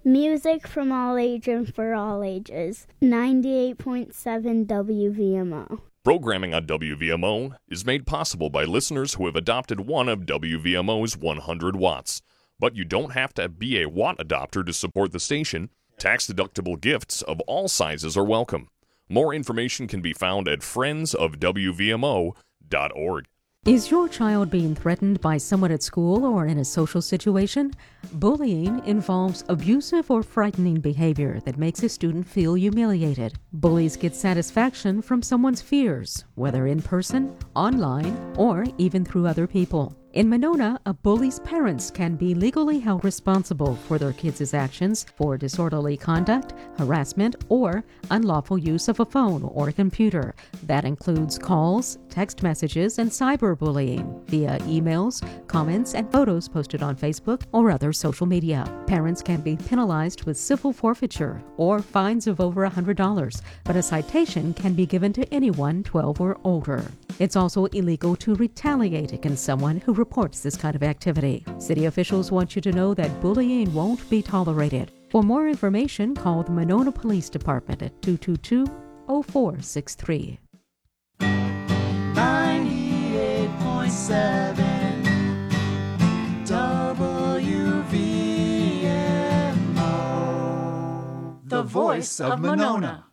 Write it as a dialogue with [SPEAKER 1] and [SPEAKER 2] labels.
[SPEAKER 1] Music from all age and for all ages. 98.7 WVMO.
[SPEAKER 2] Programming on WVMO is made possible by listeners who have adopted one of WVMO's 100 watts. But you don't have to be a watt adopter to support the station. Tax-deductible gifts of all sizes are welcome. More information can be found at friendsofwvmo.org.
[SPEAKER 3] Is your child being threatened by someone at school or in a social situation? Bullying involves abusive or frightening behavior that makes a student feel humiliated. Bullies get satisfaction from someone's fears, whether in person, online, or even through other people. In Monona, a bully's parents can be legally held responsible for their kids' actions for disorderly conduct, harassment, or unlawful use of a phone or computer. That includes calls, text messages, and cyberbullying via emails, comments, and photos posted on Facebook or other social media. Parents can be penalized with civil forfeiture or fines of over $100, but a citation can be given to anyone 12 or older. It's also illegal to retaliate against someone who reports this kind of activity. City officials want you to know that bullying won't be tolerated. For more information, call the Monona Police Department at 222-0463.
[SPEAKER 4] 98.7 WVMO, the voice of Monona.